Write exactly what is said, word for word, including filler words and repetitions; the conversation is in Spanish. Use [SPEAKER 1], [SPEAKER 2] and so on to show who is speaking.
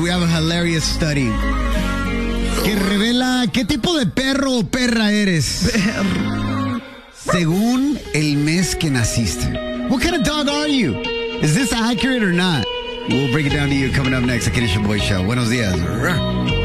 [SPEAKER 1] we have a hilarious study que revela qué tipo de perro o perra eres. Perro. Según el mes que naciste. What kind of dog are you? Is this accurate or not? We'll break it down to you coming up next. Aquí en el Boy Show. Buenos días.